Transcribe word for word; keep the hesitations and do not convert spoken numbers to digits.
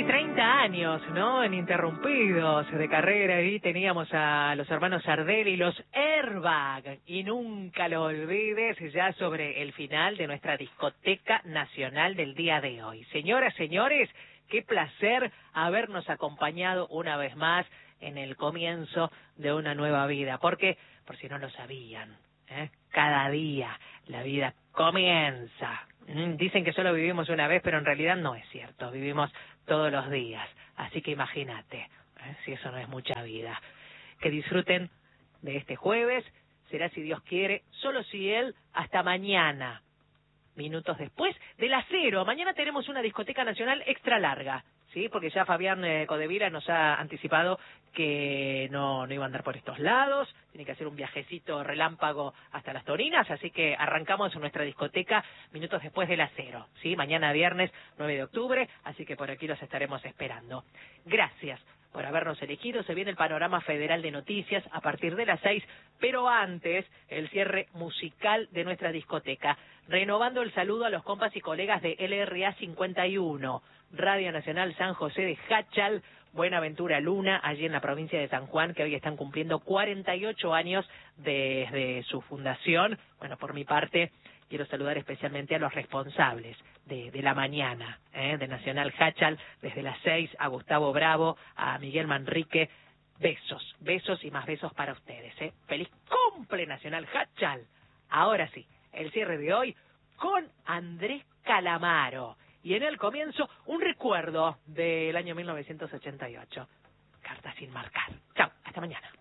treinta años, ¿no? Ininterrumpidos de carrera, y teníamos a los hermanos Sardelli, los Airbag, y nunca lo olvides, ya sobre el final de nuestra discoteca nacional del día de hoy. Señoras, señores, qué placer habernos acompañado una vez más en el comienzo de una nueva vida, porque, por si no lo sabían, ¿eh? Cada día la vida comienza. Dicen que solo vivimos una vez, pero en realidad no es cierto, vivimos todos los días, así que imagínate, ¿eh? Si eso no es mucha vida. Que disfruten de este jueves, será si Dios quiere, solo si Él, hasta mañana, minutos después de las cero. Mañana tenemos una discoteca nacional extra larga, ¿sí? Porque ya Fabián eh, Codevila nos ha anticipado que no, no iba a andar por estos lados, tiene que hacer un viajecito relámpago hasta las Torinas, así que arrancamos nuestra discoteca minutos después de las cero, ¿sí? Mañana viernes nueve de octubre, así que por aquí los estaremos esperando. Gracias por habernos elegido. Se viene el panorama federal de noticias a partir de las seis, pero antes el cierre musical de nuestra discoteca, renovando el saludo a los compas y colegas de L R A cincuenta y uno, Radio Nacional San José de Jáchal, Buenaventura Luna, allí en la provincia de San Juan, que hoy están cumpliendo cuarenta y ocho años desde su fundación. Bueno, por mi parte, quiero saludar especialmente a los responsables de, de la mañana, ¿eh? de Nacional Jáchal, desde las seis, a Gustavo Bravo, a Miguel Manrique. Besos, besos y más besos para ustedes, ¿eh? ¡Feliz cumple, Nacional Jáchal! Ahora sí, el cierre de hoy con Andrés Calamaro. Y en el comienzo, un recuerdo del año mil novecientos ochenta y ocho. Carta sin marcar. Chao, hasta mañana.